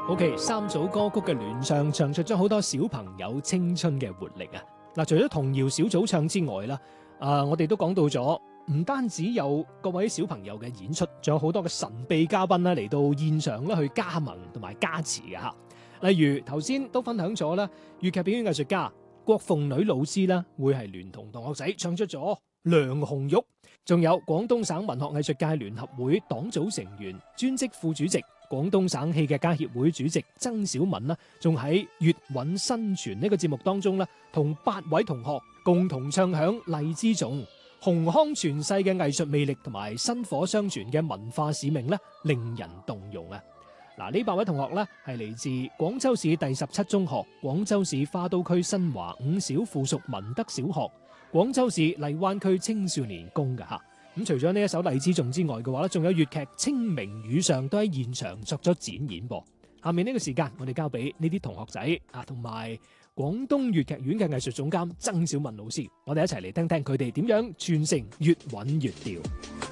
OK， 三組歌曲嘅聯唱，唱出咗好多小朋友青春嘅活力啊！嗱，除咗童謠小組唱之外啦，我哋都講到咗，唔單止有各位小朋友嘅演出，仲有好多嘅神秘嘉賓咧嚟到現場咧去加盟同埋加持嘅吓。例如頭先都分享咗啦，粵劇表演藝術家郭鳳女老師啦，會係聯同同學仔唱出咗《梁紅玉》，仲有廣東省文學藝術界聯合會黨組成員、專職副主席、廣東省戲劇家協會主席曾小敏啦，仲喺粵韻新傳呢個節目當中啦，同8位同學共同唱響《荔枝頌》，洪康傳世嘅藝術魅力同埋薪火相傳嘅文化使命咧，令人動容啊！嗱，呢8位同學咧係嚟自廣州市第17中學、廣州市花都區新華5小附屬文德小學、廣州市荔灣區青少年宮嘅吓。咁除咗呢一首《荔枝頌》之外嘅話咧，仲有粵劇《清明雨上》都喺現場作咗展演噃。下面呢個時間，我哋交俾呢啲同學仔啊，同埋廣東粵劇院嘅藝術總監曾小敏老師，我哋一齊嚟聽聽佢哋點樣傳承粵韻粵調。